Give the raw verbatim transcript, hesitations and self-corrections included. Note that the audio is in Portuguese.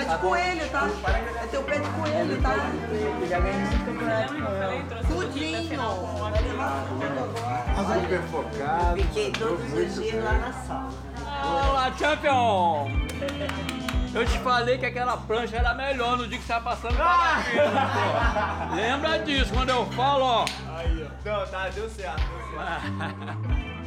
de coelho, tá? É teu pé de coelho, tá? Eu já ganhei muito campeonato com ela. Tudinho. Super focado. Fiquei todos os dias lá na sala. Olá, Champion! Eu te falei que aquela prancha era melhor no dia que você tá passando pela pena, pô. Lembra disso, quando eu falo, ó. Aí, ó. Não, tá, deu certo, deu certo.